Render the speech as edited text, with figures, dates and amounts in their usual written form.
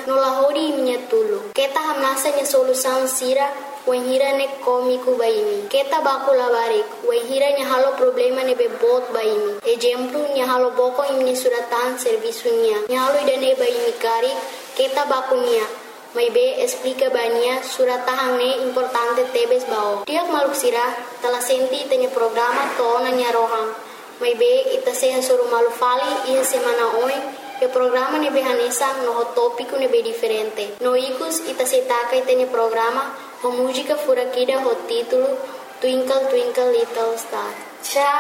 no lahori minha tulu. Kita hamasanya solusan sira Wahira ne komiku baimi. Kita baku labarik. Wahira nya halo problema ne bebot baimi. Exemplu nya halo boko imni suratan servisunya. Nya halo idane baimi karik. Kita baku nia. Mai be explica bania suratahang ne importante tebes bao. Tiap maluk sira telah senti tanya programa to nya rohang. Mai be ita seha suruh malu fali iya semana oi. E programa ne be hanesa no topico ne be diferente. No ikus ita setaka tanya programa. A música fura aqui ho título Twinkle Twinkle Little Star.